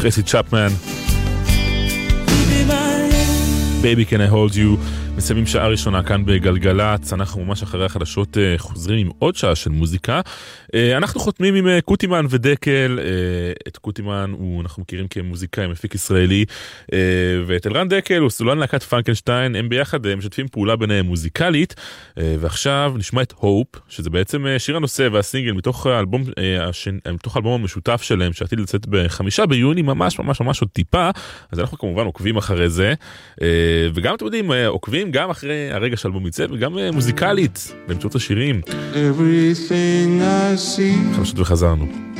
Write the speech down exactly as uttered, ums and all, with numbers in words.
טרייסי צ'פמן, Baby Can I Hold You. מסיימים שעה ראשונה כאן בגלגלץ, אנחנו ממש אחרי החדשות חוזרים עם עוד שעה של מוזיקה. אנחנו חותמים עם קוטימן ודקל. את קוטימן הוא, אנחנו מכירים כמוזיקאי, מפיק ישראלי, ואת אלרן דקל הוא סולן להקת פרנקנשטיין. הם ביחד משתפים פעולה ביניהם מוזיקלית, ועכשיו נשמע את הופ, שזה בעצם שיר הנושא והסינגל מתוך האלבום, מתוך האלבום המשותף שלהם שעתיד לצאת בחמישה ביוני, ממש ממש ממש עוד טיפה. אז אנחנו כמובן עוקבים אחרי זה, וגם אתם יודעים, עוקבים גם אחרי הרגע שהאלבום יצא, וגם מוזיקלית באמצעות השירים. חדשות וחזרנו.